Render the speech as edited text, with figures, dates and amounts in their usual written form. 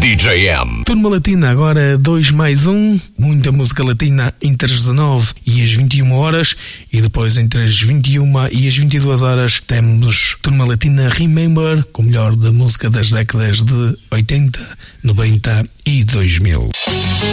DJM. Turma Latina, agora 2 mais 1. Muita música latina entre as 19 e as 21 horas. E depois entre as 21 e as 22 horas temos Turma Latina Remember, com o melhor da música das décadas de 80, 90 e 2000.